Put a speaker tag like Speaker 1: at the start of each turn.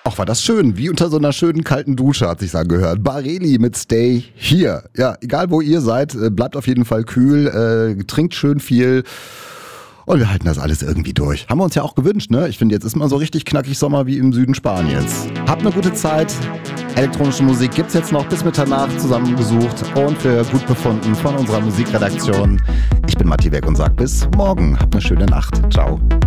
Speaker 1: Ach, war das schön. Wie unter so einer schönen kalten Dusche hat sich's angehört. Bareli mit Stay Here. Ja, egal wo ihr seid, bleibt auf jeden Fall kühl, trinkt schön viel. Und wir halten das alles irgendwie durch. Haben wir uns ja auch gewünscht, ne? Ich finde, jetzt ist mal so richtig knackig Sommer wie im Süden Spaniens. Habt eine gute Zeit. Elektronische Musik gibt's jetzt noch bis Mitternacht zusammengesucht und für gut befunden von unserer Musikredaktion. Ich bin Matti Weg und sag bis morgen. Habt eine schöne Nacht. Ciao.